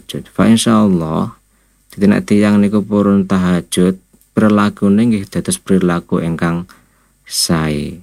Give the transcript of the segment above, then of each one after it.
tahajud. Fa insyaallah dadi nek tiyang niku purun tahajud perilaku nggih dados perilaku ingkang sae.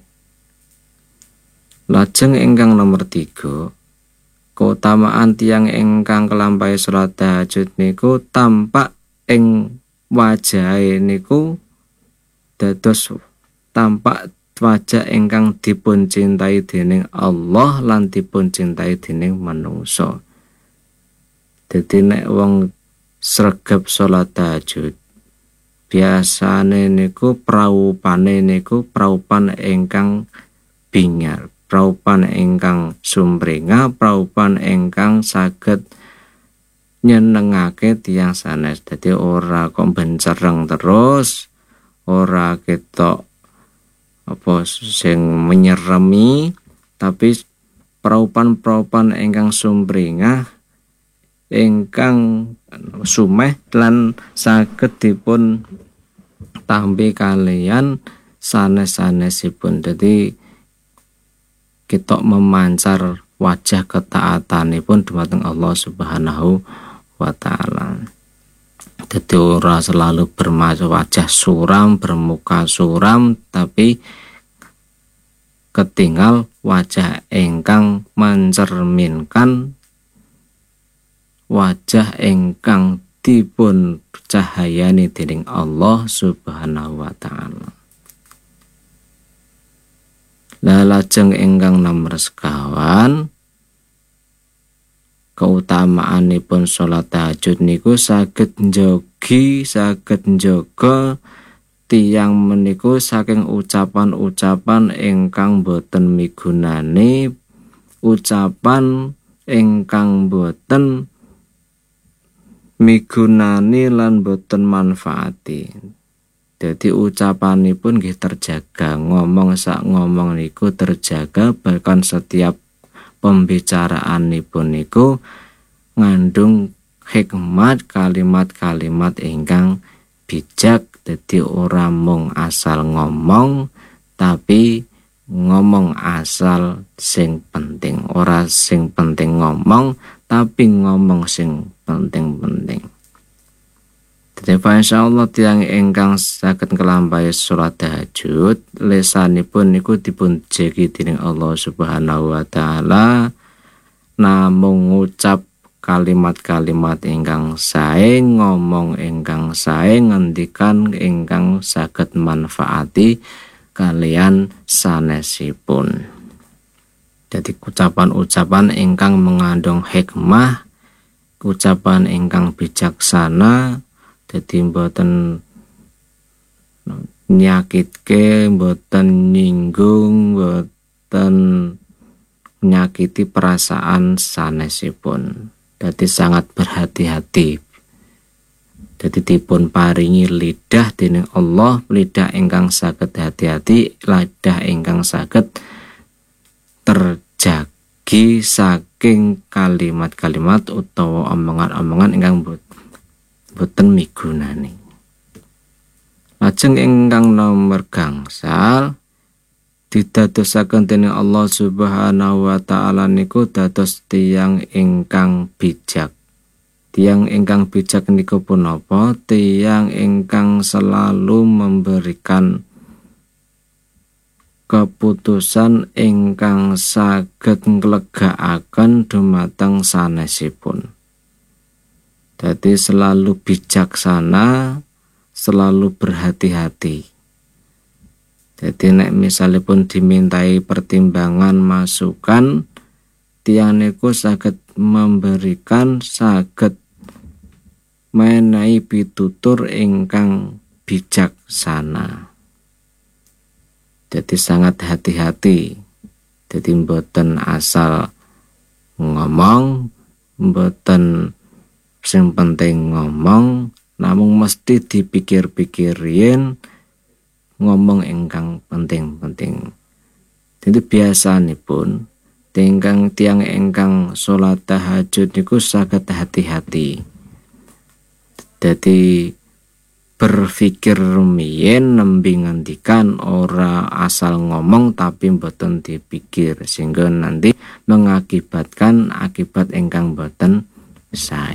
Lajeng ingkang nomor 3, keutamaan tiyang ingkang kelampahi salat tahajud niku tampak ing wajahe niku dados tampak wajah ingkang dipun cintai dening Allah lan dipun cintai dening manungsa. Dadi nek wong sregep salat tahajud biasane niku praupane niku praupan ingkang bingar, praupan ingkang sumringah, praupan ingkang saged nyenengake tiyang sanes. Dadi ora kok bencereng terus, ora ketok apa sing menyeremi, tapi praupan-praupan ingkang sumringah, ingkang sumeh lan saged dipun tampi kalian sanes-sanesipun. Dadi ketok memancar wajah ketaatanipun dumateng Allah Subhanahu wa taala. Dadi ora selalu wajah suram, bermuka suram, tapi ketinggal wajah ingkang mencerminkan wajah ingkang dipun cahayani dening Allah Subhanahu wa taala. Lajeng ingkang nomor 5, keutamaanipun salat tahajud niku saged njogi, saged njaga tiyang meniku saking ucapan-ucapan ingkang boten migunani, ucapan ingkang boten migunani lan boten manfaati. Jadi ucapanipun nggih terjaga, ngomong sak ngomong niku terjaga, bahkan setiap pembicaraanipun niku ngandung hikmat, kalimat-kalimat ingkang bijak. Dadi ora mung asal ngomong, tapi ngomong asal sing penting. Ora sing penting ngomong, tapi ngomong sing penting-penting. Dadi insyaallah tiyang ingkang saged nglampahi salat tahajud, lesanipun niku dipun jegi dening Allah Subhanahu wa taala, namung ngucap kalimat-kalimat ingkang sae, ngomong ingkang sae, ngendikan ingkang saged manfaati kalian sanesipun. Jadi ucapan-ucapan ingkang mengandung hikmah, ucapan ingkang bijaksana, jadi mboten nyakitke, mboten nyinggung, mboten nyakiti perasaan sanesipun. Jadi sangat berhati-hati. Jadi dipun paringi lidah dening Allah, lidah ingkang saged hati-hati, lidah ingkang saged terjagi saking kalimat-kalimat utawa omongan-omongan ingkang boten migunani. Lajeng ingkang nomor gangsal didadosaken dening Allah Subhanahu wa taala niku dados tiyang ingkang bijak. Tiyang ingkang bijak niku punapa? Tiyang ingkang selalu memberikan keputusan ingkang saged nglegakaken dumateng sanesipun. Jadi selalu bijaksana, selalu berhati-hati. Jadi nek misalipun dimintai pertimbangan masukan, tiyang niku saged memberikan, saged menehi pitutur ingkang bijaksana. Jadi sangat hati-hati. Jadi mboten asal ngomong, mboten sing penting ngomong, namung mesti dipikir-pikirin ngomong ingkang penting-penting. Jadi biasanipun tiang ingkang salat tahajud niku saged hati-hati. Jadi berpikir rumiyin nembe ngendikan, ora asal ngomong tapi mboten dipikir, sehingga nanti mengakibatkan akibat ingkang boten sae.